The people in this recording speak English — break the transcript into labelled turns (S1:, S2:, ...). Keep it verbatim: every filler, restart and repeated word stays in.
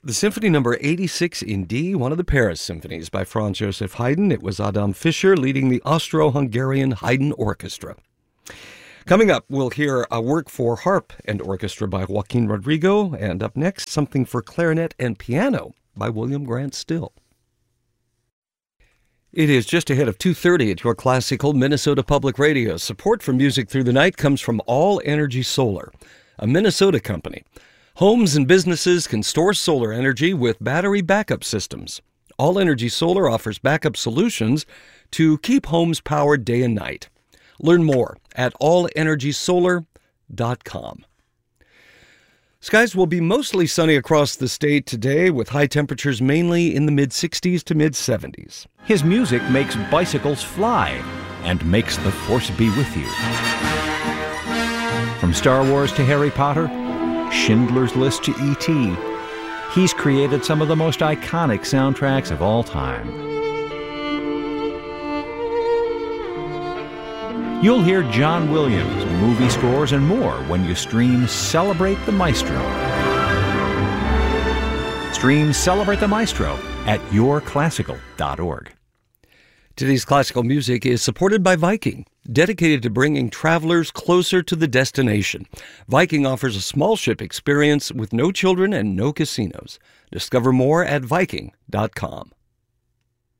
S1: The Symphony Number eighty-six in D, one of the Paris symphonies by Franz Joseph Haydn. It was Adam Fischer leading the Austro-Hungarian Haydn Orchestra. Coming up, we'll hear a work for harp and orchestra by Joaquin Rodrigo, and up next, something for clarinet and piano by William Grant Still. It is just ahead of two thirty at your classical Minnesota Public Radio. Support for Music Through the Night comes from All Energy Solar, a Minnesota company. Homes and businesses can store solar energy with battery backup systems. All Energy Solar offers backup solutions to keep homes powered day and night. Learn more at all energy solar dot com. Skies will be mostly sunny across the state today, with high temperatures mainly in the mid sixties to mid seventies.
S2: His music makes bicycles fly and makes the Force be with you. From Star Wars to Harry Potter, Schindler's List to E T, he's created some of the most iconic soundtracks of all time. You'll hear John Williams, movie scores, and more when you stream Celebrate the Maestro. Stream Celebrate the Maestro at your classical dot org.
S1: Today's classical music is supported by Viking, dedicated to bringing travelers closer to the destination. Viking offers a small ship experience with no children and no casinos. Discover more at viking dot com.